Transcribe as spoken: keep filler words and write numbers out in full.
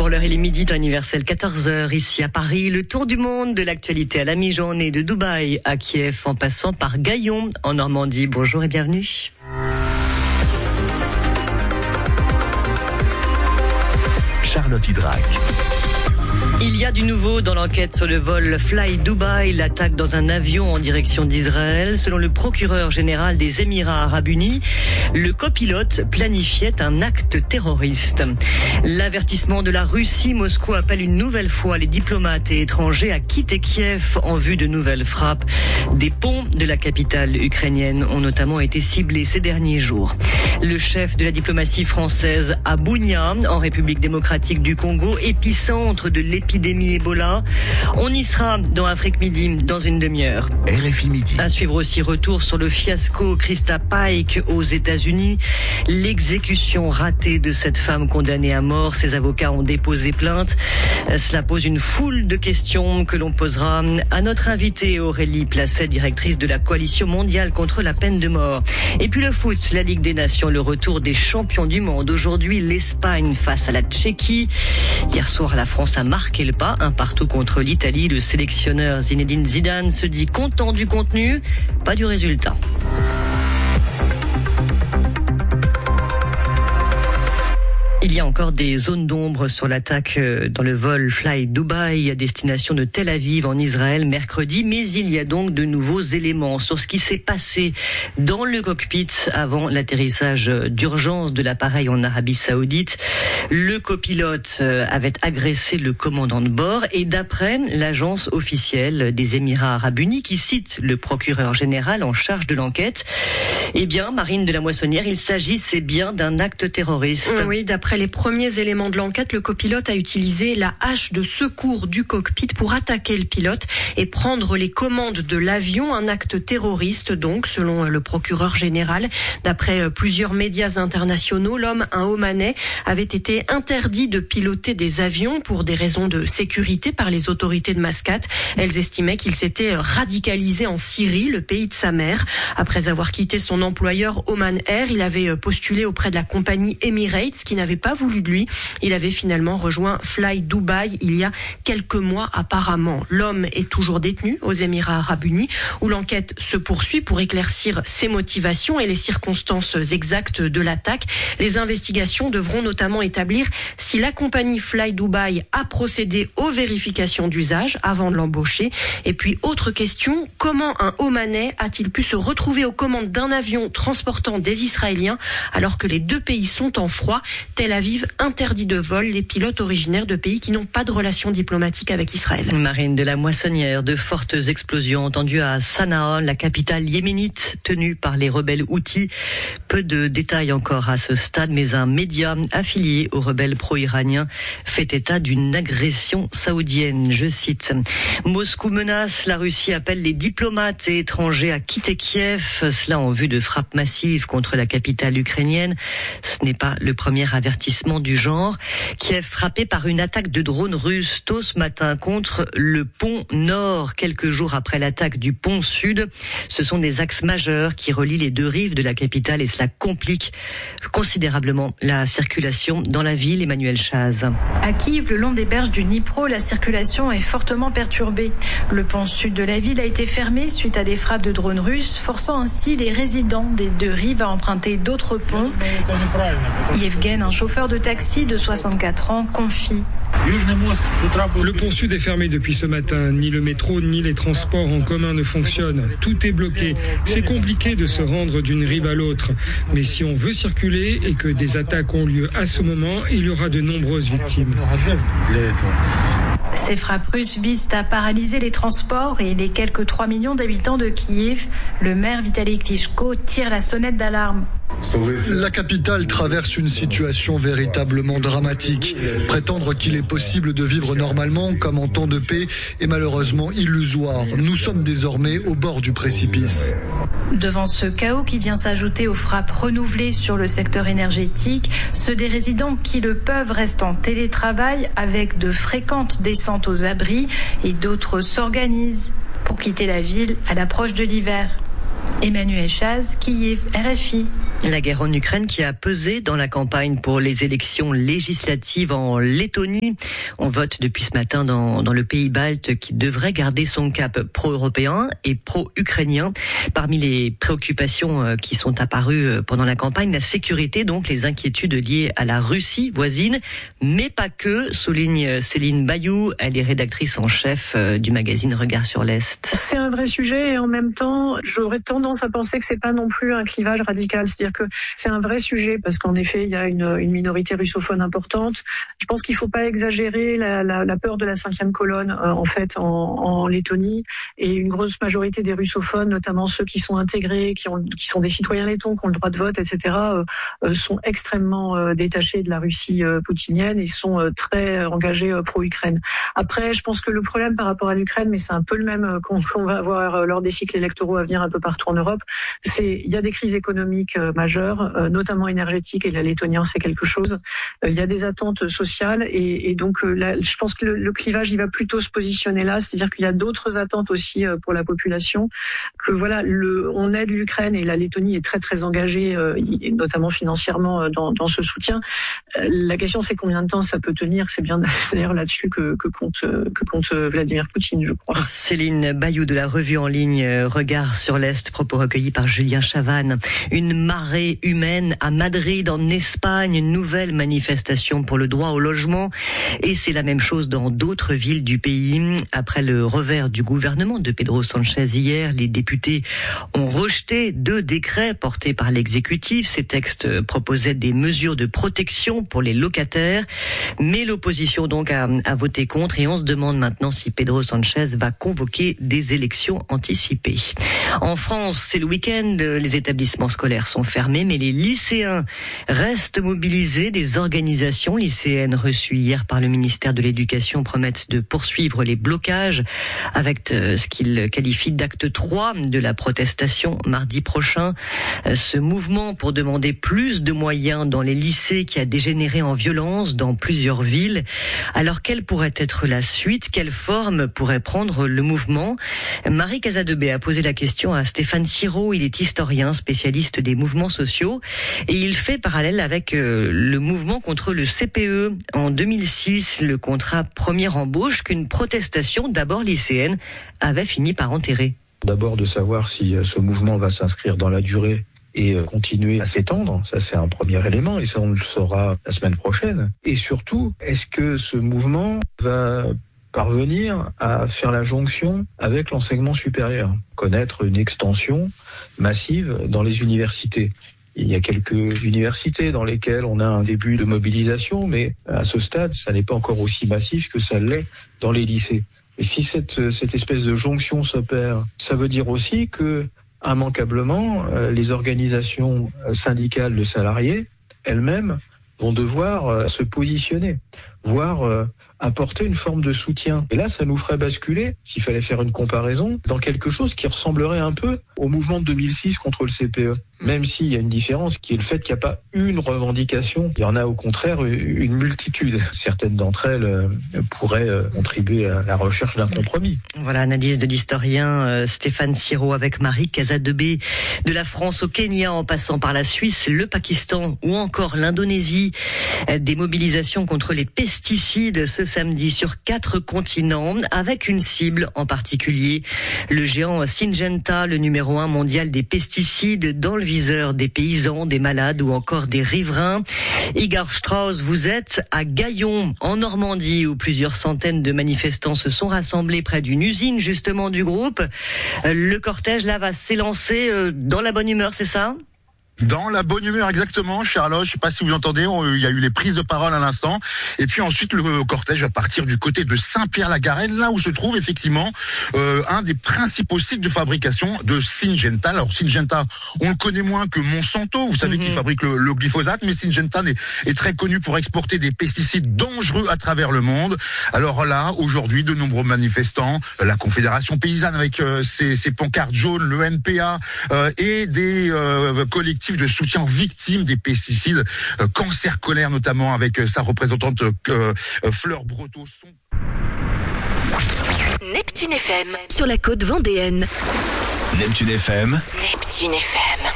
Pour l'heure, il est midi, temps universel, quatorze heures, ici à Paris. Le tour du monde de l'actualité à la mi-journée, de Dubaï à Kiev, en passant par Gaillon, en Normandie. Bonjour et bienvenue. Charlotte Hydrac. Il y a du nouveau dans l'enquête sur le vol Fly Dubai, l'attaque dans un avion en direction d'Israël. Selon le procureur général des Émirats Arabes Unis, le copilote planifiait un acte terroriste. L'avertissement de la Russie, Moscou appelle une nouvelle fois les diplomates et étrangers à quitter Kiev en vue de nouvelles frappes. Des ponts de la capitale ukrainienne ont notamment été ciblés ces derniers jours. Le chef de la diplomatie française à Bunia, en République démocratique du Congo, épicentre de l'épidémie Ebola. On y sera dans Afrique Midi dans une demi-heure. R F I Midi. À suivre aussi, retour sur le fiasco Krista Pike aux États-Unis. L'exécution ratée de cette femme condamnée à mort. Ses avocats ont déposé plainte. Cela pose une foule de questions que l'on posera à notre invitée Aurélie Placet, directrice de la coalition mondiale contre la peine de mort. Et puis le foot, la Ligue des Nations, le retour des champions du monde. Aujourd'hui, l'Espagne face à la Tchéquie. Hier soir, la France a marqué le pas, un partout contre l'Italie. Le sélectionneur Zinedine Zidane se dit content du contenu, pas du résultat. Il y a encore des zones d'ombre sur l'attaque dans le vol Fly Dubai à destination de Tel Aviv en Israël mercredi, mais il y a donc de nouveaux éléments sur ce qui s'est passé dans le cockpit avant l'atterrissage d'urgence de l'appareil en Arabie Saoudite. Le copilote avait agressé le commandant de bord et d'après l'agence officielle des Émirats Arabes Unis qui cite le procureur général en charge de l'enquête, eh bien, Marine de la Moissonnière, il s'agissait bien d'un acte terroriste. Oui, d'après les premiers éléments de l'enquête, le copilote a utilisé la hache de secours du cockpit pour attaquer le pilote et prendre les commandes de l'avion. Un acte terroriste, donc, selon le procureur général. D'après plusieurs médias internationaux, l'homme, un Omanais, avait été interdit de piloter des avions pour des raisons de sécurité par les autorités de Mascate. Elles estimaient qu'il s'était radicalisé en Syrie, le pays de sa mère. Après avoir quitté son employeur Oman Air, il avait postulé auprès de la compagnie Emirates, qui n'avait pas voulu de lui. Il avait finalement rejoint Fly Dubai il y a quelques mois apparemment. L'homme est toujours détenu aux Émirats Arabes Unis où l'enquête se poursuit pour éclaircir ses motivations et les circonstances exactes de l'attaque. Les investigations devront notamment établir si la compagnie Fly Dubai a procédé aux vérifications d'usage avant de l'embaucher. Et puis autre question, comment un Omanais a-t-il pu se retrouver aux commandes d'un avion transportant des Israéliens alors que les deux pays sont en froid? Tel Aviv interdit de vol les pilotes originaires de pays qui n'ont pas de relations diplomatiques avec Israël. Marine de la Moissonnière, de fortes explosions entendues à Sanaa, la capitale yéménite tenue par les rebelles houthis. Peu de détails encore à ce stade, mais un média affilié aux rebelles pro-iraniens fait état d'une agression saoudienne. Je cite, Moscou menace, la Russie appelle les diplomates et étrangers à quitter Kiev, cela en vue de frappes massives contre la capitale ukrainienne. Ce n'est pas le premier avertissement du genre. Kiev frappé par une attaque de drones russes tôt ce matin contre le pont Nord, quelques jours après l'attaque du pont Sud. Ce sont des axes majeurs qui relient les deux rives de la capitale et cela complique considérablement la circulation dans la ville. Emmanuel Chaz. À Kiev, le long des berges du Dnipro, la circulation est fortement perturbée. Le pont sud de la ville a été fermé suite à des frappes de drones russes, forçant ainsi les résidents des deux rives à emprunter d'autres ponts. Yevgen, un chauffeur de taxi de soixante-quatre ans, confie. Le pont sud est fermé depuis ce matin. Ni le métro, ni les transports en commun ne fonctionnent. Tout est bloqué. C'est compliqué de se rendre d'une rive à l'autre. Mais si on veut circuler et que des attaques ont lieu à ce moment, il y aura de nombreuses victimes. Ces frappes russes visent à paralyser les transports et les quelques trois millions d'habitants de Kiev. Le maire Vitaly Klitschko tire la sonnette d'alarme. La capitale traverse une situation véritablement dramatique. Prétendre qu'il est possible de vivre normalement comme en temps de paix est malheureusement illusoire. Nous sommes désormais au bord du précipice. Devant ce chaos qui vient s'ajouter aux frappes renouvelées sur le secteur énergétique, ceux des résidents qui le peuvent restent en télétravail avec de fréquentes descentes aux abris et d'autres s'organisent pour quitter la ville à l'approche de l'hiver. Emmanuel Chaz, Kiev, R F I. La guerre en Ukraine qui a pesé dans la campagne pour les élections législatives en Lettonie. On vote depuis ce matin dans, dans le pays balte qui devrait garder son cap pro-européen et pro-ukrainien. Parmi les préoccupations qui sont apparues pendant la campagne, la sécurité, donc les inquiétudes liées à la Russie voisine, mais pas que, souligne Céline Bayou. Elle est rédactrice en chef du magazine Regard sur l'Est. C'est un vrai sujet et en même temps, j'aurais tendance à penser que c'est pas non plus un clivage radical. C'est-à-dire que c'est un vrai sujet parce qu'en effet, il y a une, une minorité russophone importante. Je pense qu'il faut pas exagérer la, la, la peur de la cinquième colonne euh, en fait en, en Lettonie, et une grosse majorité des russophones, notamment ceux qui sont intégrés, qui, ont, qui sont des citoyens lettons, qui ont le droit de vote, et cetera, euh, euh, sont extrêmement euh, détachés de la Russie euh, poutinienne et sont euh, très engagés euh, pro-Ukraine. Après, je pense que le problème par rapport à l'Ukraine, mais c'est un peu le même euh, qu'on, qu'on va avoir euh, lors des cycles électoraux à venir un peu partout en Europe, c'est il y a des crises économiques euh, majeures, euh, notamment énergétiques, et la Lettonie en sait quelque chose. Euh, il y a des attentes sociales, et, et donc euh, là, je pense que le, le clivage, il va plutôt se positionner là, c'est-à-dire qu'il y a d'autres attentes aussi euh, pour la population, que voilà, le, on aide l'Ukraine et la Lettonie est très très engagée, euh, notamment financièrement, euh, dans, dans ce soutien. Euh, la question, c'est combien de temps ça peut tenir. C'est bien d'ailleurs là-dessus que, que compte que compte Vladimir Poutine, je crois. Céline Bayou de la revue en ligne Regard sur l'Est, propos recueillis par Julien Chavannes. Une marée humaine à Madrid, en Espagne, une nouvelle manifestation pour le droit au logement. Et c'est la même chose dans d'autres villes du pays. Après le revers du gouvernement de Pedro Sanchez hier, les députés ont rejeté deux décrets portés par l'exécutif. Ces textes proposaient des mesures de protection pour les locataires. Mais l'opposition donc a, a voté contre, et on se demande maintenant si Pedro Sanchez va convoquer des élections anticipées. En France, c'est le week-end, les établissements scolaires sont fermés, mais les lycéens restent mobilisés. Des organisations lycéennes reçues hier par le ministère de l'Éducation promettent de poursuivre les blocages avec ce qu'ils qualifient d'acte trois de la protestation mardi prochain. Ce mouvement pour demander plus de moyens dans les lycées qui a dégénéré en violence dans plusieurs villes. Alors quelle pourrait être la suite? Quelle forme pourrait prendre le mouvement? Marie Casadebé a posé la question à Stéphane Siro. Il est historien, spécialiste des mouvements sociaux, et il fait parallèle avec le mouvement contre le C P E. En deux mille six, le contrat première embauche qu'une protestation, d'abord lycéenne, avait fini par enterrer. D'abord de savoir si ce mouvement va s'inscrire dans la durée et continuer à s'étendre, ça c'est un premier élément, et ça on le saura la semaine prochaine. Et surtout, est-ce que ce mouvement va parvenir à faire la jonction avec l'enseignement supérieur, connaître une extension massive dans les universités? Il y a quelques universités dans lesquelles on a un début de mobilisation, mais à ce stade, ça n'est pas encore aussi massif que ça l'est dans les lycées. Et si cette, cette espèce de jonction s'opère, ça veut dire aussi que, immanquablement, les organisations syndicales de salariés, elles-mêmes, vont devoir se positionner, voire apporter une forme de soutien. Et là, ça nous ferait basculer, s'il fallait faire une comparaison, dans quelque chose qui ressemblerait un peu au mouvement de deux mille six contre le C P E. Même s'il y a une différence, qui est le fait qu'il n'y a pas une revendication, il y en a au contraire une multitude. Certaines d'entre elles pourraient contribuer à la recherche d'un compromis. Voilà, analyse de l'historien Stéphane Siro avec Marie Casadebé. De la France au Kenya, en passant par la Suisse, le Pakistan ou encore l'Indonésie. Des mobilisations contre les pesticides ce samedi sur quatre continents, avec une cible en particulier. Le géant Syngenta, le numéro un mondial des pesticides, dans le viseur des paysans, des malades ou encore des riverains. Igor Strauss, vous êtes à Gaillon, en Normandie, où plusieurs centaines de manifestants se sont rassemblés près d'une usine justement du groupe. Le cortège là va s'élancer dans la bonne humeur, c'est ça ? Dans la bonne humeur, exactement, Charlotte. Je sais pas si vous entendez, on, il y a eu les prises de parole à l'instant. Et puis ensuite, le cortège va partir du côté de Saint-Pierre-la-Garenne, là où se trouve effectivement euh, un des principaux sites de fabrication de Syngenta. Alors Syngenta, on le connaît moins que Monsanto, vous savez, mm-hmm. qui fabrique le, le glyphosate, mais Syngenta est, est très connu pour exporter des pesticides dangereux à travers le monde. Alors là, aujourd'hui, de nombreux manifestants, la Confédération paysanne avec euh, ses, ses pancartes jaunes, le N P A euh, et des euh, collectifs de soutien aux victimes des pesticides, euh, Cancer Colère notamment avec euh, sa représentante euh, Fleur Breteau. Sont... Neptune F M sur la côte vendéenne. Neptune F M. Neptune F M.